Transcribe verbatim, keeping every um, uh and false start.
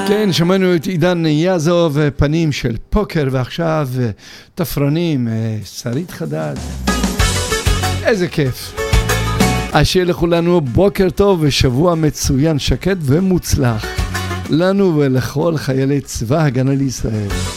כן, שמענו את עידן יזוב, פנים של פוקר, ועכשיו תפרונים, שרית חדד. איזה כיף. אז שיהיה לכולנו בוקר טוב ושבוע מצוין, שקט ומוצלח. לנו ולכל חיילי צבא הגנה לישראל.